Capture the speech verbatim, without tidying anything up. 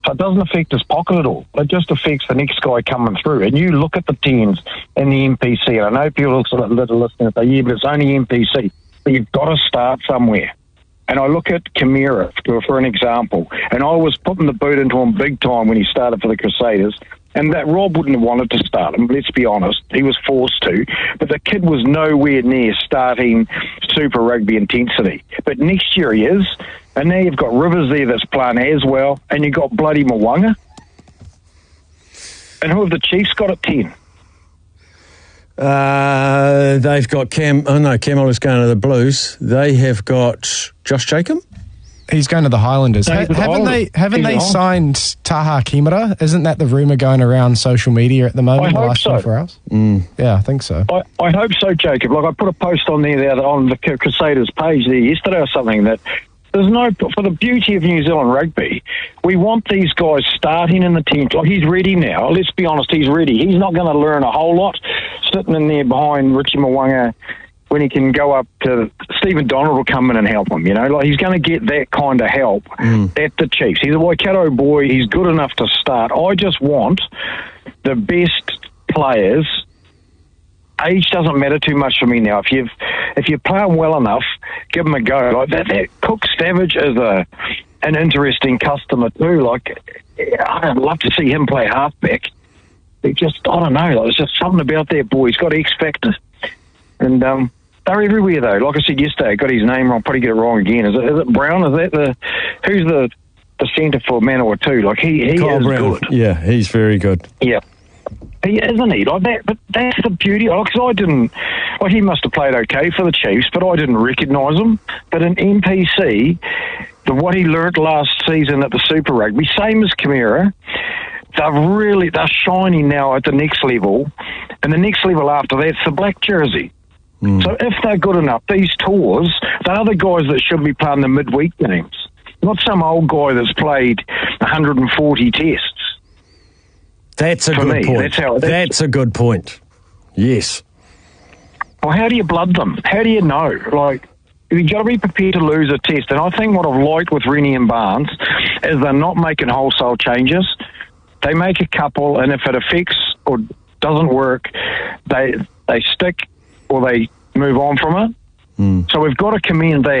So it doesn't affect his pocket at all. It just affects the next guy coming through. And you look at the tens in the N P C, and I know people look at little listening and say, yeah, but it's only N P C. But you've got to start somewhere. And I look at Chimera for, for an example, and I was putting the boot into him big time when he started for the Crusaders, and that Rob wouldn't have wanted to start him, let's be honest. He was forced to, but the kid was nowhere near starting Super Rugby intensity. But next year he is, and now you've got Rivers there that's playing as well, and you've got bloody Mwanga. And who have the Chiefs got at ten? Uh, they've got Cam. Oh no, Camel is going to the Blues. They have got Josh Jacob. He's going to the Highlanders. Ha- the haven't Highlanders. they? Haven't He's they the signed Taha Kimura? Isn't that the rumor going around social media at the moment? I the hope last so. twenty-four hours? Mm. Yeah, I think so. I, I hope so, Jacob. Like I put a post on there, there on the Crusaders page there yesterday or something that there's no, for the beauty of New Zealand rugby, we want these guys starting in the tenth. Like he's ready now. Let's be honest, he's ready. He's not going to learn a whole lot sitting in there behind Richie Mwanga when he can go up to Stephen Donald will come in and help him. You know, like he's going to get that kind of help mm. at the Chiefs. He's a Waikato boy. He's good enough to start. I just want the best players. Age doesn't matter too much for me now. If you've if you're playing well enough, give them a go. Like that, that Cook Savage is a an interesting customer too. Like I'd love to see him play halfback. It just I don't know. Like, there's just something about that boy. He's got X factor, and um, they're everywhere though. Like I said yesterday, I got his name wrong. Probably get it wrong again. Is it, is it Brown? Is that the who's the the centre for Manawa too? Like he he Kyle is Brown. good. Yeah, he's very good. Yeah. He isn't he? Like that, but that's the beauty. Because I didn't. Well, he must have played okay for the Chiefs, but I didn't recognise him. But in N P C, the what he learnt last season at the Super Rugby, same as Chimera, they're really they're shining now at the next level, and the next level after that's the black jersey. Mm. So if they're good enough, these tours, they're the guys that should be playing the midweek games, not some old guy that's played one hundred forty tests. That's a For good me, point. that's how- that's, that's- a good point. Yes. Well, how do you blood them? How do you know? Like, you've got to be prepared to lose a test. And I think what I've liked with Rennie and Barnes is they're not making wholesale changes. They make a couple, and if it affects or doesn't work, they they stick or they move on from it. Mm. So we've got to commend that.